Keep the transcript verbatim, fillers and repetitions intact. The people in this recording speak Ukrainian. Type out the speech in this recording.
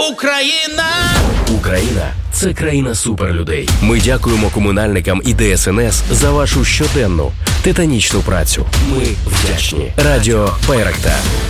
Україна! Україна – це країна суперлюдей. Ми дякуємо комунальникам і Де Ес Ен Ес за вашу щоденну титанічну працю. Ми вдячні. Радіо Байрактар.